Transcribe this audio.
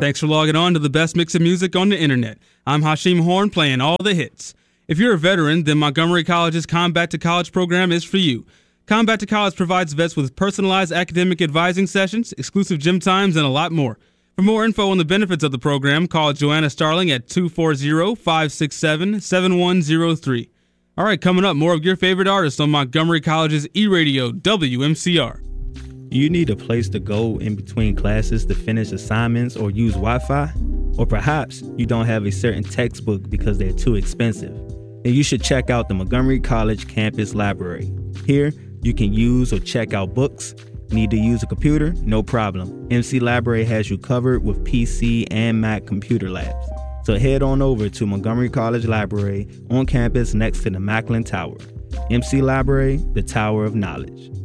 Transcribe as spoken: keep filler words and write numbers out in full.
Thanks for logging on to the best mix of music on the internet. I'm Hashim Horn, playing all the hits. If you're a veteran, then Montgomery College's Combat to College program is for you. Combat to College provides vets with personalized academic advising sessions, exclusive gym times, and a lot more. For more info on the benefits of the program, call Joanna Starling at two four zero, five six seven, seven one zero three. All right, coming up, more of your favorite artists on Montgomery College's E-Radio W M C R. You need a place to go in between classes to finish assignments or use Wi-Fi? Or perhaps you don't have a certain textbook because they're too expensive. Then you should check out the Montgomery College Campus Library. Here, you can use or check out books. Need to use a computer? No problem. M C Library has you covered with P C and Mac computer labs. So head on over to Montgomery College Library on campus next to the Macklin Tower. M C Library, the Tower of Knowledge.